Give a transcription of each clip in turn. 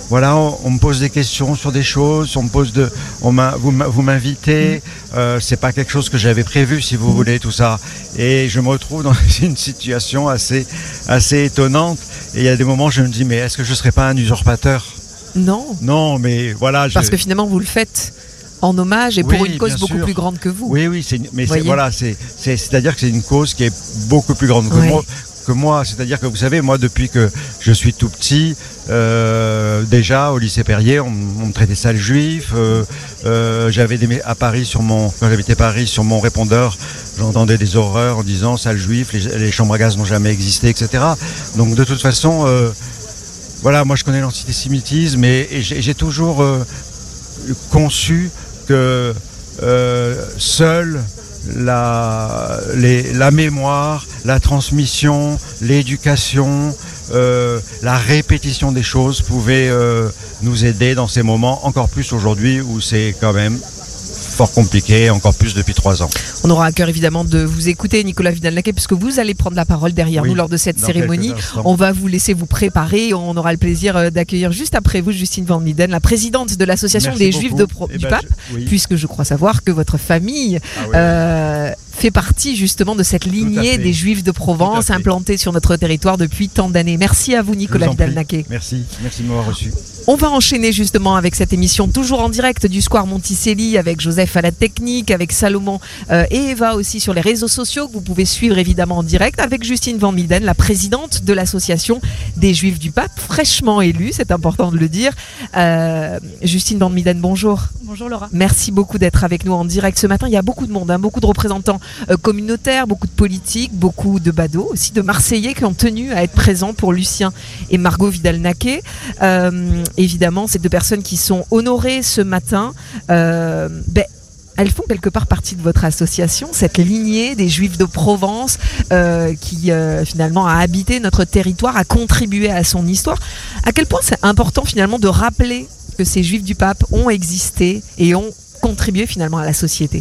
voilà, on me pose des questions sur des choses, vous m'invitez, c'est pas quelque chose que j'avais prévu, si vous voulez, tout ça. Et je me retrouve dans une situation assez étonnante. Et il y a des moments où je me dis, mais est-ce que je serais pas un usurpateur ? Non, mais voilà. Parce que finalement, vous le faites en hommage et pour une cause beaucoup plus grande que vous. Oui, c'est-à-dire que c'est une cause qui est beaucoup plus grande que moi. C'est-à-dire que vous savez, moi, depuis que je suis tout petit, déjà au lycée Perrier, on me traitait sale juif. J'avais à Paris quand j'habitais Paris, sur mon répondeur, j'entendais des horreurs en disant sale juif, les chambres à gaz n'ont jamais existé, etc. Donc de toute façon, voilà, moi je connais l'antisémitisme et j'ai toujours conçu que seule la mémoire, la transmission, l'éducation, la répétition des choses pouvaient nous aider dans ces moments, encore plus aujourd'hui où c'est quand même fort compliqué, encore plus depuis 3 ans. On aura à cœur évidemment de vous écouter, Nicolas Vidal-Naquet, puisque vous allez prendre la parole derrière nous lors de cette cérémonie. On va vous laisser vous préparer. On aura le plaisir d'accueillir juste après vous Justine Van Miden, la présidente de l'association des Juifs du Pape, puisque je crois savoir que votre famille fait partie justement de cette lignée des Juifs de Provence implantés sur notre territoire depuis tant d'années. Merci à vous, Nicolas Vidal-Naquet. Merci de m'avoir reçu. On va enchaîner justement avec cette émission toujours en direct du Square Monticelli avec Joseph à la technique, avec Salomon et Eva aussi sur les réseaux sociaux que vous pouvez suivre évidemment en direct, avec Justine Van Miden, la présidente de l'association des Juifs du Pape, fraîchement élue, c'est important de le dire. Justine Van Miden, bonjour. Bonjour Laura. Merci beaucoup d'être avec nous en direct ce matin. Il y a beaucoup de monde, beaucoup de représentants communautaires, beaucoup de politiques, beaucoup de badauds, aussi de Marseillais qui ont tenu à être présents pour Lucien et Margot Vidal-Naquet. Évidemment, ces 2 personnes qui sont honorées ce matin, elles font quelque part partie de votre association, cette lignée des Juifs de Provence qui finalement a habité notre territoire, a contribué à son histoire. À quel point c'est important finalement de rappeler que ces Juifs du Pape ont existé et ont contribué finalement à la société?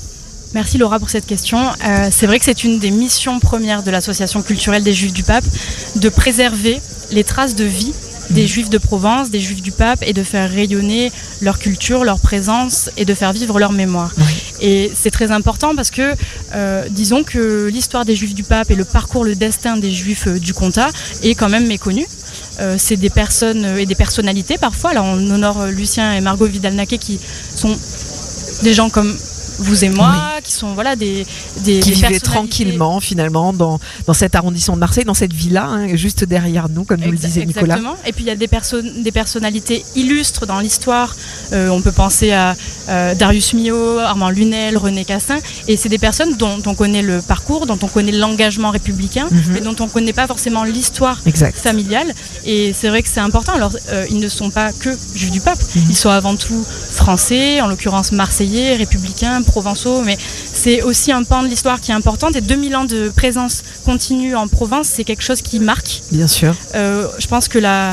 Merci Laura pour cette question. C'est vrai que c'est une des missions premières de l'association culturelle des Juifs du Pape de préserver les traces de vie des Juifs de Provence, des Juifs du Pape, et de faire rayonner leur culture, leur présence et de faire vivre leur mémoire. Et c'est très important parce que disons que l'histoire des Juifs du Pape et le parcours, le destin des Juifs du Comtat est quand même méconnu. C'est des personnes et des personnalités parfois. Là, on honore Lucien et Margot Vidal-Naquet qui sont des gens comme vous et moi, qui sont des qui vivaient tranquillement finalement dans cet arrondissement de Marseille, dans cette villa juste derrière nous, comme nous le disait Nicolas. Exactement. Et puis il y a des personnalités illustres dans l'histoire. On peut penser à Darius Milhaud, Armand Lunel, René Cassin, et c'est des personnes dont on connaît le parcours, dont on connaît l'engagement républicain, mais dont on ne connaît pas forcément l'histoire familiale. Et c'est vrai que c'est important. Alors ils ne sont pas que Juifs du Pape, ils sont avant tout français, en l'occurrence marseillais, républicains, provençaux, mais c'est aussi un pan de l'histoire qui est importante, et 2000 ans de présence continue en Provence, c'est quelque chose qui marque. Bien sûr. Je pense que la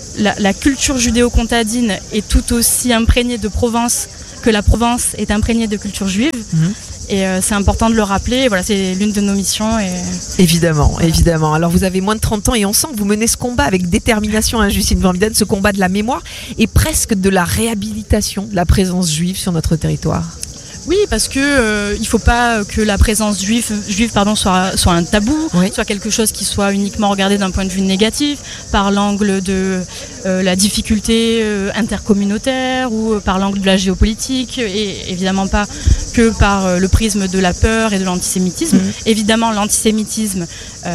culture judéo-comtadine est tout aussi imprégnée de Provence que la Provence est imprégnée de culture juive. Et c'est important de le rappeler. Voilà, c'est l'une de nos missions. Évidemment. Alors vous avez moins de 30 ans et on sent que vous menez ce combat avec détermination, Justine Van Miden, ce combat de la mémoire et presque de la réhabilitation de la présence juive sur notre territoire. Oui, parce que il faut pas que la présence juive soit un tabou, soit quelque chose qui soit uniquement regardé d'un point de vue négatif, par l'angle de la difficulté intercommunautaire ou par l'angle de la géopolitique, et évidemment pas que par le prisme de la peur et de l'antisémitisme. Évidemment, l'antisémitisme,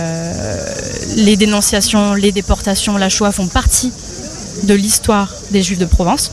les dénonciations, les déportations, la Shoah font partie de l'histoire des Juifs de Provence.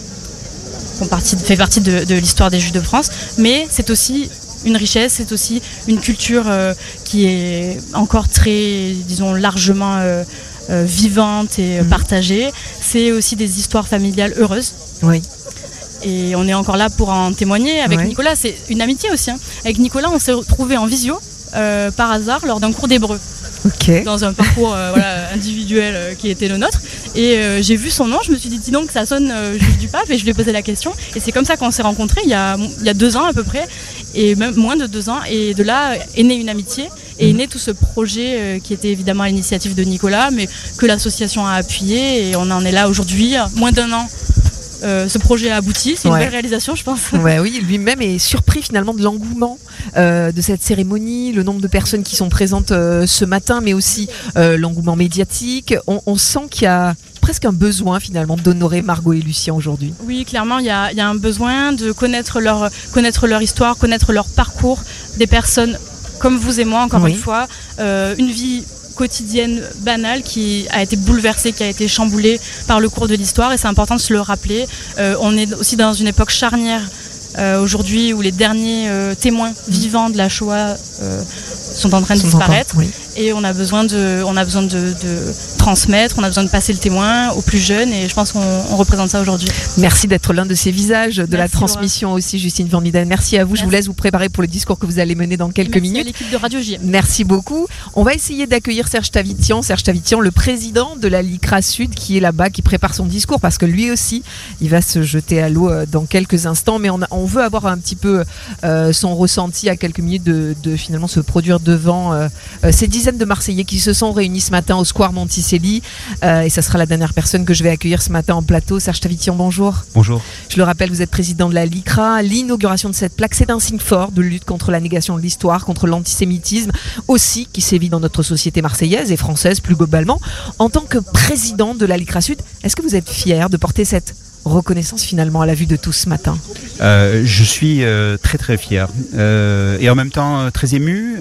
Fait partie de l'histoire des Juifs de France, mais c'est aussi une richesse, c'est aussi une culture qui est encore très, disons, largement vivante et partagée. C'est aussi des histoires familiales heureuses. Oui. Et on est encore là pour en témoigner avec Nicolas. C'est une amitié aussi. Avec Nicolas, on s'est retrouvés en visio par hasard lors d'un cours d'hébreu. Dans un parcours individuel qui était le nôtre, et j'ai vu son nom, je me suis dit dis donc ça sonne Juif du Pape, et je lui ai posé la question, et c'est comme ça qu'on s'est rencontrés il y a 2 ans à peu près, et même moins de 2 ans, et de là est née une amitié, Et est né tout ce projet qui était évidemment à l'initiative de Nicolas, mais que l'association a appuyé et on en est là aujourd'hui, moins d'1 an. Ce projet a abouti, c'est une belle réalisation, je pense. Ouais, oui, lui-même est surpris finalement de l'engouement de cette cérémonie, le nombre de personnes qui sont présentes ce matin, mais aussi l'engouement médiatique. On sent qu'il y a presque un besoin finalement d'honorer Margot et Lucien aujourd'hui. Oui, clairement, il y a un besoin de connaître leur histoire, connaître leur parcours, des personnes comme vous et moi, encore une fois, une vie quotidienne banale qui a été bouleversée, qui a été chamboulée par le cours de l'histoire, et c'est important de se le rappeler. On est aussi dans une époque charnière aujourd'hui où les derniers témoins vivants de la Shoah sont en train de disparaître, et on a besoin de transmettre, on a besoin de passer le témoin aux plus jeunes, et je pense qu'on représente ça aujourd'hui. Merci d'être l'un de ces visages de la transmission, Laura. Aussi, Justine Van Miden. Merci à vous. Merci. Je vous laisse vous préparer pour le discours que vous allez mener dans quelques minutes. Merci à l'équipe de Radio JM. Merci beaucoup. On va essayer d'accueillir Serge Tavitian, le président de la LICRA Sud, qui est là-bas, qui prépare son discours, parce que lui aussi, il va se jeter à l'eau dans quelques instants, mais on veut avoir un petit peu son ressenti à quelques minutes de finalement se produire devant ces dizaines de Marseillais qui se sont réunis ce matin au Square Monticelli, et ça sera la dernière personne que je vais accueillir ce matin en plateau. Serge Tavitian, bonjour. Bonjour. Je le rappelle, vous êtes président de la LICRA. L'inauguration de cette plaque, c'est un signe fort de lutte contre la négation de l'histoire, contre l'antisémitisme aussi, qui sévit dans notre société marseillaise et française plus globalement. En tant que président de la LICRA Sud, est-ce que vous êtes fier de porter cette reconnaissance finalement à la vue de tous ce matin? Je suis très très fier et en même temps très ému,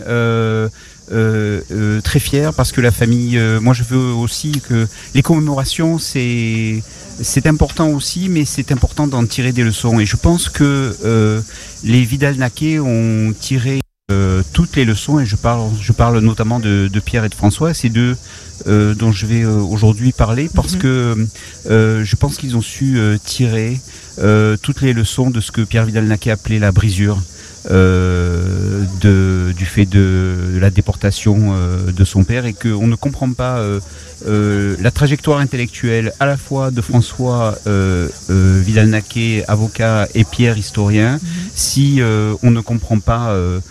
très fier parce que la famille, moi je veux aussi que les commémorations c'est important aussi, mais c'est important d'en tirer des leçons, et je pense que les Vidal-Naquet ont tiré toutes les leçons, et je parle notamment de Pierre et de François, ces deux dont je vais aujourd'hui parler, parce que je pense qu'ils ont su tirer toutes les leçons de ce que Pierre Vidal-Naquet appelait la brisure, du fait de la déportation de son père, et qu'on ne comprend pas la trajectoire intellectuelle à la fois de François Vidal-Naquet, avocat, et Pierre, historien, si on ne comprend pas